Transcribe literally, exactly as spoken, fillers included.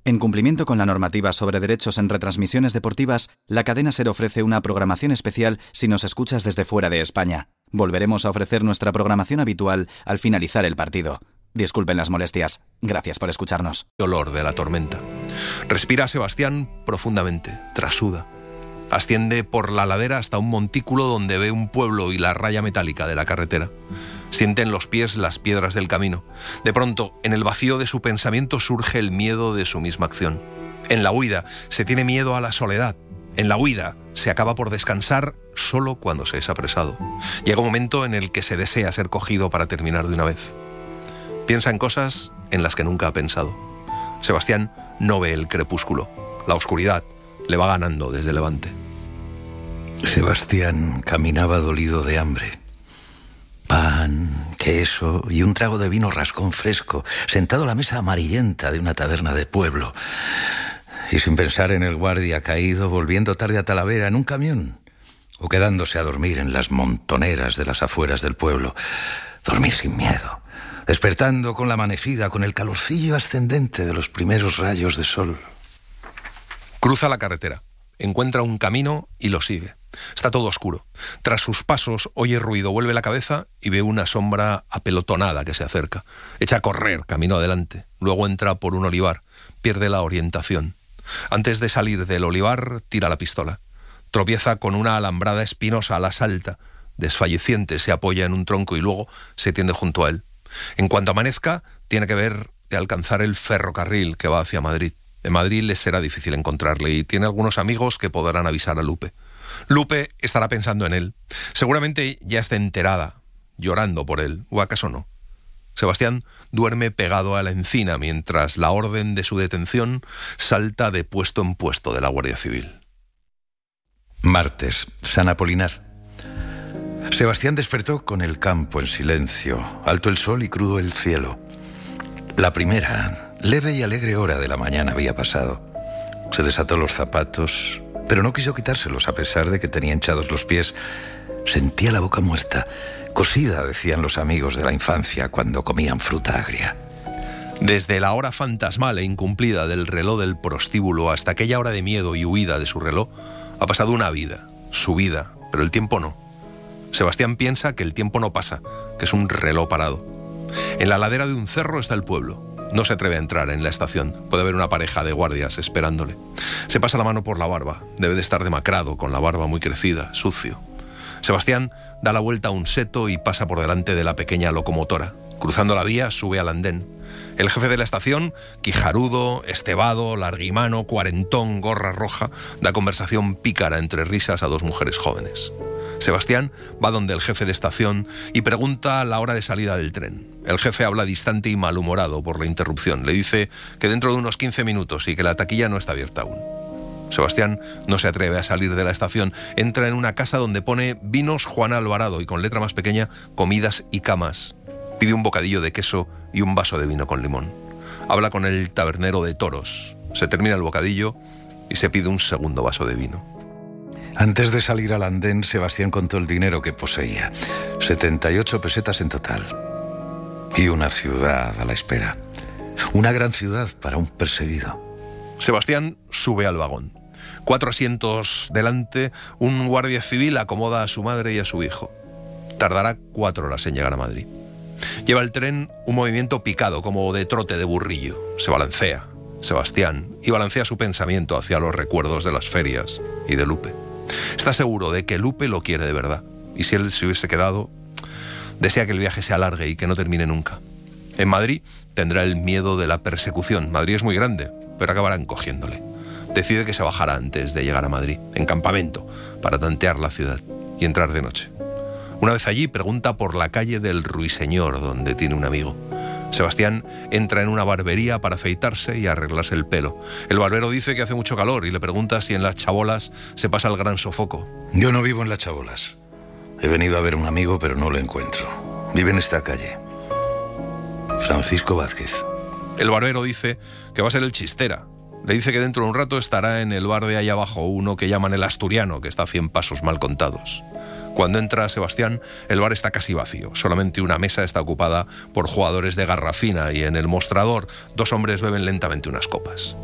En cumplimiento con la normativa sobre derechos en retransmisiones deportivas, la cadena SER ofrece una programación especial si nos escuchas desde fuera de España. Volveremos a ofrecer nuestra programación habitual al finalizar el partido. Disculpen las molestias. Gracias por escucharnos. Olor de la tormenta. Respira Sebastián profundamente, trasuda. Asciende por la ladera hasta un montículo donde ve un pueblo y la raya metálica de la carretera. Siente en los pies las piedras del camino. De pronto, en el vacío de su pensamiento surge el miedo de su misma acción. En la huida se tiene miedo a la soledad. En la huida se acaba por descansar solo cuando se es apresado. Llega un momento en el que se desea ser cogido para terminar de una vez. Piensa en cosas en las que nunca ha pensado. Sebastián no ve el crepúsculo. La oscuridad le va ganando desde Levante. Sebastián caminaba dolido de hambre. Pan, queso y un trago de vino rascón fresco, sentado a la mesa amarillenta de una taberna de pueblo. Y sin pensar en el guardia caído, volviendo tarde a Talavera en un camión, o quedándose a dormir en las montoneras de las afueras del pueblo. Dormir sin miedo, despertando con la amanecida, con el calorcillo ascendente de los primeros rayos de sol. Cruza la carretera, encuentra un camino y lo sigue. Está todo oscuro. Tras sus pasos oye ruido, vuelve la cabeza y ve una sombra apelotonada que se acerca. Echa a correr, camino adelante. Luego entra por un olivar, pierde la orientación. Antes de salir del olivar, tira la pistola. Tropieza con una alambrada espinosa, la salta. Desfalleciente se apoya en un tronco y luego se tiende junto a él. En cuanto amanezca, tiene que ver de alcanzar el ferrocarril que va hacia Madrid. En Madrid les será difícil encontrarle y tiene algunos amigos que podrán avisar a Lupe. Lupe estará pensando en él. Seguramente ya está enterada, llorando por él, ¿o acaso no? Sebastián duerme pegado a la encina mientras la orden de su detención salta de puesto en puesto de la Guardia Civil. Martes, San Apolinar. Sebastián despertó con el campo en silencio, alto el sol y crudo el cielo. La primera, leve y alegre hora de la mañana había pasado. Se desató los zapatos, pero no quiso quitárselos a pesar de que tenía hinchados los pies. Sentía la boca muerta, cosida, decían los amigos de la infancia cuando comían fruta agria. Desde la hora fantasmal e incumplida del reloj del prostíbulo hasta aquella hora de miedo y huida de su reloj, ha pasado una vida, su vida, pero el tiempo no. Sebastián piensa que el tiempo no pasa, que es un reloj parado. En la ladera de un cerro está el pueblo. No se atreve a entrar en la estación. Puede haber una pareja de guardias esperándole. Se pasa la mano por la barba. Debe de estar demacrado, con la barba muy crecida, sucio. Sebastián da la vuelta a un seto y pasa por delante de la pequeña locomotora. Cruzando la vía, sube al andén. El jefe de la estación, quijarudo, estevado, larguimano, cuarentón, gorra roja, da conversación pícara entre risas a dos mujeres jóvenes. Sebastián va donde el jefe de estación y pregunta la hora de salida del tren. El jefe habla distante y malhumorado por la interrupción. Le dice que dentro de unos quince minutos y que la taquilla no está abierta aún. Sebastián no se atreve a salir de la estación. Entra en una casa donde pone Vinos Juan Alvarado y con letra más pequeña, comidas y camas. Pide un bocadillo de queso y un vaso de vino con limón. Habla con el tabernero de toros. Se termina el bocadillo y se pide un segundo vaso de vino. Antes de salir al andén, Sebastián contó el dinero que poseía. setenta y ocho pesetas en total. Y una ciudad a la espera. Una gran ciudad para un perseguido. Sebastián sube al vagón. Cuatro asientos delante, un guardia civil acomoda a su madre y a su hijo. Tardará cuatro horas en llegar a Madrid. Lleva el tren un movimiento picado, como de trote de burrillo. Se balancea, Sebastián, y balancea su pensamiento hacia los recuerdos de las ferias y de Lupe. Está seguro de que Lupe lo quiere de verdad. Y si él se hubiese quedado, desea que el viaje se alargue y que no termine nunca. En Madrid tendrá el miedo de la persecución. Madrid es muy grande, pero acabarán cogiéndole. Decide que se bajará antes de llegar a Madrid, en campamento, para tantear la ciudad y entrar de noche. Una vez allí pregunta por la calle del Ruiseñor, donde tiene un amigo. Sebastián entra en una barbería para afeitarse y arreglarse el pelo. El barbero dice que hace mucho calor y le pregunta si en las chabolas se pasa el gran sofoco. Yo no vivo en las chabolas. He venido a ver a un amigo, pero no lo encuentro. Vive en esta calle. Francisco Vázquez. El barbero dice que va a ser el Chistera. Le dice que dentro de un rato estará en el bar de allá abajo, uno que llaman el Asturiano, que está a cien pasos mal contados. Cuando entra Sebastián, el bar está casi vacío. Solamente una mesa está ocupada por jugadores de garrafina y en el mostrador dos hombres beben lentamente unas copas.